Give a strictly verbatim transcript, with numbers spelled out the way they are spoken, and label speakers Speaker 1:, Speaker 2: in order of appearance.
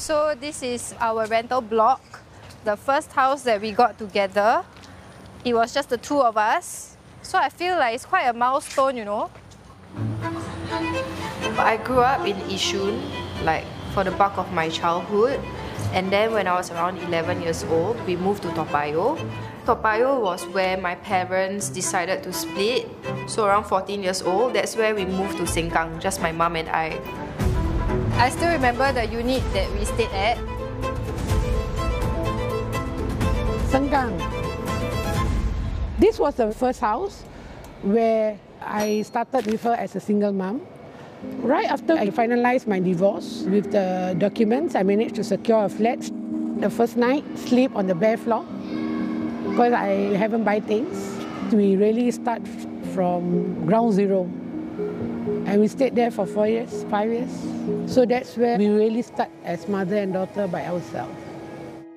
Speaker 1: So this is our rental block, the first house that we got together. It was just the two of us. So I feel like it's quite a milestone, you know.
Speaker 2: I grew up in Yishun, like for the bulk of my childhood. And then when I was around eleven years old, we moved to Toa Payoh. Toa Payoh was where my parents decided to split. So around fourteen years old, that's where we moved to Sengkang, just my mum and I.
Speaker 1: I still remember the unit that we stayed at.
Speaker 3: Sengkang. This was the first house where I started with her as a single mum. Right after I finalized my divorce with the documents, I managed to secure a flat. The first night, sleep on the bare floor because I haven't buy things. We really start from ground zero. And we stayed there for four years, five years. So that's where we really start as mother and daughter by ourselves.